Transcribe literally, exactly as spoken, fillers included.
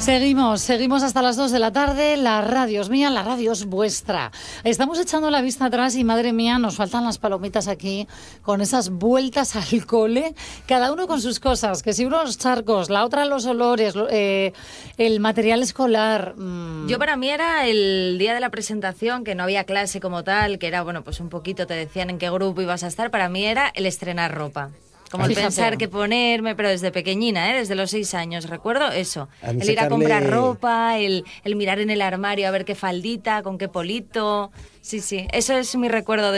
Seguimos, seguimos hasta las dos de la tarde. La radio es mía, la radio es vuestra. Estamos echando la vista atrás y, madre mía, nos faltan las palomitas aquí con esas vueltas al cole, cada uno con sus cosas, que si uno los charcos, la otra los olores, eh, el material escolar. Mmm. Yo para mí era el día de la presentación, que no había clase como tal, que era, bueno, pues un poquito te decían en qué grupo ibas a estar. Para mí era el estrenar ropa. Como el Fíjate. pensar qué ponerme, pero desde pequeñina, ¿eh? Desde los seis años, recuerdo eso. Han El ir a sacarle- comprar ropa, el, el mirar en el armario a ver qué faldita, con qué polito. Sí, sí, eso es mi recuerdo de